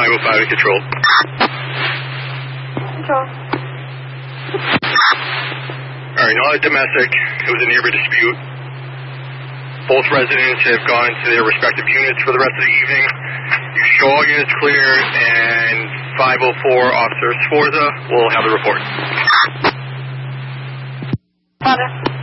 505 to control. Control. Alright, not a domestic. It was a neighbor dispute. Both residents have gone to their respective units for the rest of the evening. You show all units clear, and 504 Officer Sforza will have the report. Father.